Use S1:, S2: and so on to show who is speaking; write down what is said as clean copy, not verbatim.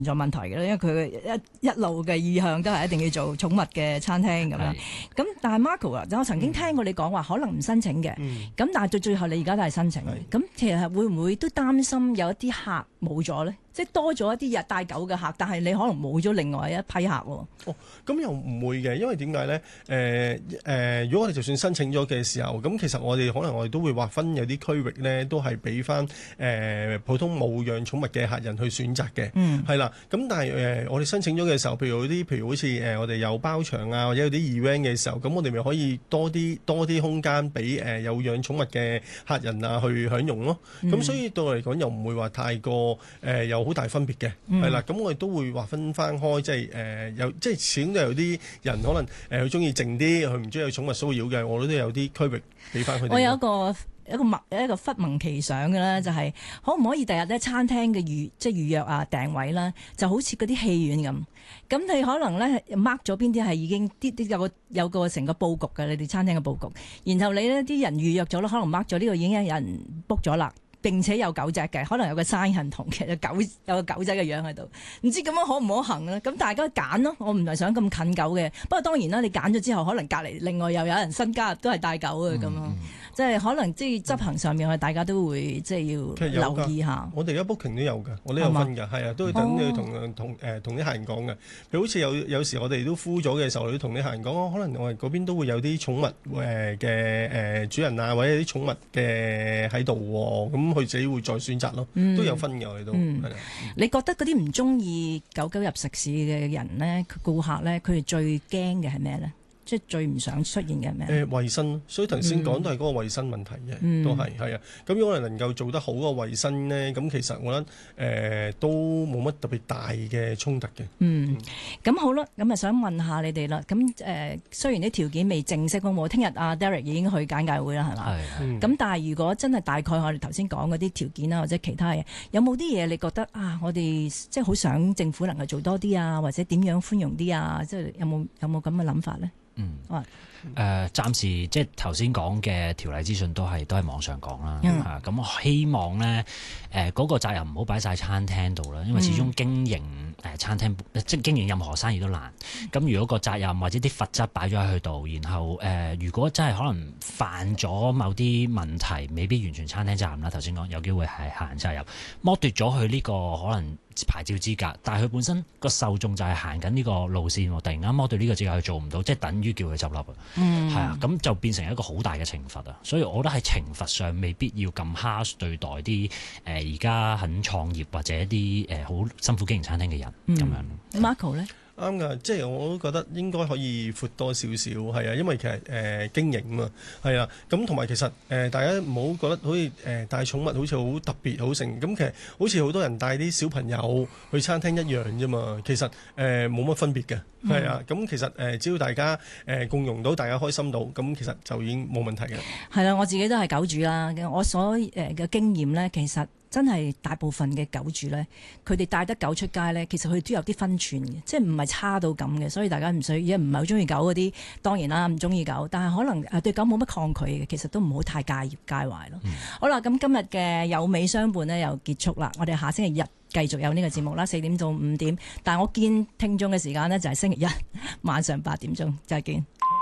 S1: 咗問題嘅咧，因為佢一路嘅意向都係一定要做寵物嘅餐廳咁樣。咁但係 Marco 啊，我曾經聽過你講話可能唔申請嘅，咁但係到最後你而家都係申請。咁其實會唔會都擔心有一啲客冇咗咧？即係多咗一啲帶狗嘅客，但係你可能冇咗另外一批客喎。
S2: 咁又唔會嘅，因為點解咧？如果我哋就算申請咗嘅時候，咁其實我哋都會劃分有啲區域咧，都係俾翻普通冇養寵物嘅客人去選擇嘅。係啦。咁但係我哋申請咗嘅時候，譬如好似我哋有包場啊，或者有啲 event 嘅時候，咁我哋咪可以多啲空間俾有養寵物嘅客人啊去享用咯。咁所以對我嚟講又唔會話太過有好大分別嘅，係啦。咁我哋都會劃分翻開，即係始終都有啲人可能佢中意靜啲，佢唔中意有寵物騷擾嘅，我都有啲區域俾翻佢哋。
S1: 我有一個忽聞其想嘅咧，就係可唔可以第日咧餐廳嘅預約啊訂位啦，就好似嗰啲戲院咁。咁你可能咧 mark 咗邊啲係已經有個成個佈局嘅，你哋餐廳嘅佈局。然後你呢啲人預約咗啦，可能 mark 咗呢個已經有人 book 咗啦。並且有狗隻嘅，可能有個山人同嘅有個狗仔嘅樣喺度，唔知咁樣可唔可行咧？咁大家揀咯，我唔係想咁近狗嘅。不過當然啦，你揀咗之後，可能隔離另外又有人新加入都係帶狗嘅咁咯。即係可能即係執行上面，我哋大家都會即係要留意下。
S2: 我哋而家 booking 都有㗎，我都有分㗎，係啊，都會等你同啲客人講嘅。譬如好似有時我哋都敷咗嘅時候，你都同啲客人講，可能我哋嗰邊都會有啲寵物嘅主人啊，或者啲寵物嘅喺度喎，咁佢自己會再選擇咯，都有分嘅我哋都。
S1: 你覺得嗰啲唔中意狗狗入食肆嘅人咧，顧客咧，佢哋最驚嘅係咩咧？即係最唔想出現嘅咩？
S2: 衞生，所以頭先講都係嗰個衞生問題嘅，都係啊。咁如果我哋能夠做得好個衞生咧，咁其實我覺得都冇乜特別大嘅衝突嘅。
S1: 咁好啦，咁啊想問下你哋啦。咁雖然啲條件未正式公佈，聽日阿 Derek 已經去簡介會啦，係嘛？咁但係如果真係大概我哋頭先講嗰啲條件啊，或者其他嘢，有冇啲嘢你覺得啊？我哋即係好想政府能夠做多啲啊，或者點樣寬容啲啊？即係有冇咁嘅諗法咧？
S3: 暫時即係頭先講嘅條例資訊都係網上講啦。咁我希望咧嗰個責任唔好擺晒餐廳度啦，因為始終經營餐廳即係經營任何生意都難。咁如果個責任或者啲罰則擺咗喺佢度，然後如果真係可能犯咗某啲問題，未必完全餐廳責任啦。頭先講有機會係客人責任，剝奪咗佢呢個可能牌照資格，但係佢本身個受眾就係行緊呢個路線，突然間剝奪呢個資格佢做唔到，即係等於叫佢執笠啊。係啊，咁就變成一個好大嘅懲罰啊。所以我覺得喺懲罰上未必要咁 harsh 對待啲而家肯創業或者啲好辛苦經營餐廳嘅人咁樣。
S1: Marco 咧？
S2: 啱㗎，即係我都覺得應該可以闊多少少，係啊，因為其實經營嘛，係啊，咁同埋其實大家唔好覺得好似帶寵物好似好特別好成，咁其實好似好多人帶啲小朋友去餐廳一樣啫嘛，其實冇乜分別嘅，係啊，咁其實只要大家共融到，大家開心到，咁其實就已經冇問題嘅。
S1: 係啦，我自己都係狗主啦，我所嘅經驗咧，其實真係大部分嘅狗主咧，佢哋帶得狗出街咧，其實佢哋都有啲分寸嘅，即係唔係差到咁嘅，所以大家唔需要，而家唔係好中意狗嗰啲，當然啦，唔中意狗，但係可能對狗冇乜抗拒嘅，其實都唔好太介業介懷咯。好啦，咁今日嘅有美相伴呢又結束啦，我哋下星期日繼續有呢個節目啦，4點到5點，但係我見聽眾嘅時間呢，就係星期一晚上8點鐘，再見。